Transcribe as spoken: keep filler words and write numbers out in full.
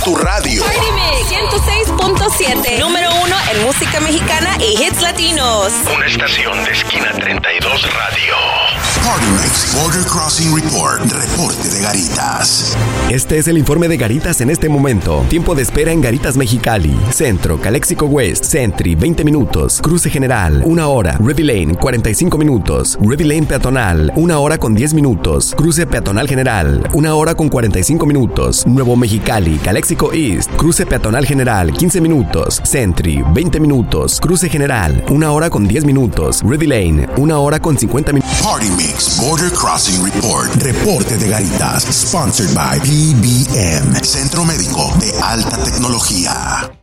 Tu radio. Party Mix ciento seis punto siete. Número uno en música mexicana y hits latinos. Una estación de Esquina treinta y dos Radio. Party Mix Border Crossing Report. Reporte de Garitas. Este es el informe de Garitas en este momento. Tiempo de espera en Garitas Mexicali. Centro, Calexico West, Sentry, veinte minutos. Cruce General, una hora. Ruby Lane, cuarenta y cinco minutos. Ruby Lane Peatonal, una hora con diez minutos. Cruce Peatonal General, una hora con cuarenta y cinco minutos. Nuevo Mexicali, Calexico East, Cruce Peatonal General, quince minutos. Sentry, veinte minutos. Cruce General, una hora con diez minutos. Ruby Lane, una hora con cincuenta minutos. Party Mix Border Crossing Report. Reporte de Garitas. Sponsored by P B M. Centro Médico de Alta Tecnología.